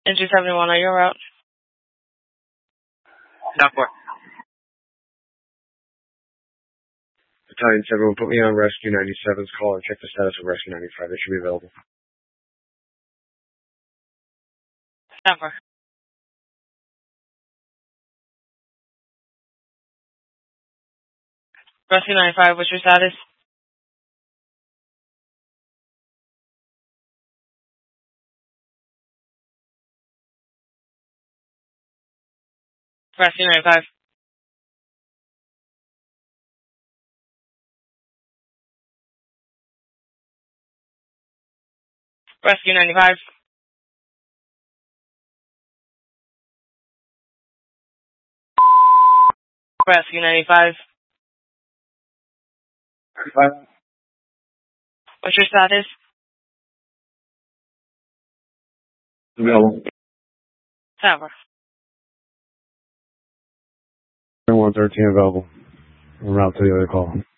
Entry 71, are you en route? Stop for. Battalion 7, put me on Rescue 97's call and check the status of Rescue 95. They should be available. Stop for. Rescue 95, what's your status? Rescue 95. Rescue 95. Rescue 95. 95. What's your status? Available. Stop for. 113 available. En route to the other call.